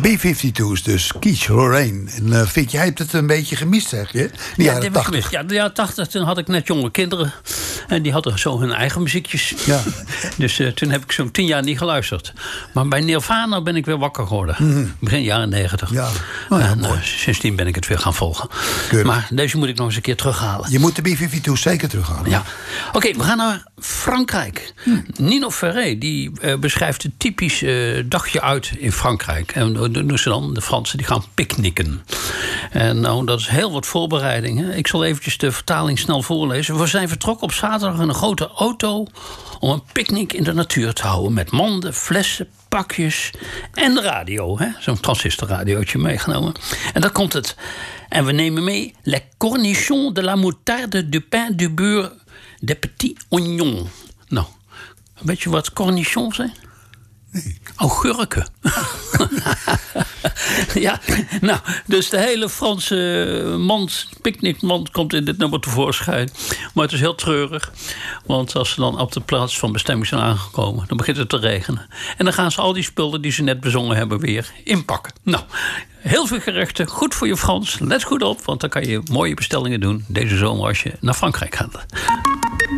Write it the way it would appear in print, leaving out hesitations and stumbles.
B-52's dus, Keith Lorraine. En Vic, jij hebt het een beetje gemist, zeg je? Ja, dat heb ik gemist. Ja, de jaren 80, toen had ik net jonge kinderen. En die hadden zo hun eigen muziekjes. Ja. Dus toen heb ik zo'n 10 jaar niet geluisterd. Maar bij Nirvana ben ik weer wakker geworden. Begin jaren 90. Ja. Sindsdien ben ik het weer gaan volgen. Keurig. Maar deze moet ik nog eens een keer terughalen. Je moet de B-52's zeker terughalen. Ja. Oké, we gaan naar Frankrijk. Nino Ferré die beschrijft een typisch dagje uit in Frankrijk. En doen ze dan, de Fransen, die gaan picknicken. En nou, dat is heel wat voorbereiding. Hè? Ik zal eventjes de vertaling snel voorlezen. We zijn vertrokken op zaterdag in een grote auto om een picknick in de natuur te houden. Met manden, flessen, pakjes en de radio. Zo'n transistorradiootje meegenomen. En daar komt het. En we nemen mee les cornichons de la moutarde, du pain, du beurre, des petits oignons. Nou, weet je wat cornichons zijn? Nee. Augurken. Ja, nou, dus de hele Franse picknickmand komt in dit nummer tevoorschijn. Maar het is heel treurig. Want als ze dan op de plaats van bestemming zijn aangekomen, dan begint het te regenen. En dan gaan ze al die spullen die ze net bezongen hebben weer inpakken. Nou, heel veel gerechten. Goed voor je Frans. Let goed op, want dan kan je mooie bestellingen doen deze zomer als je naar Frankrijk gaat.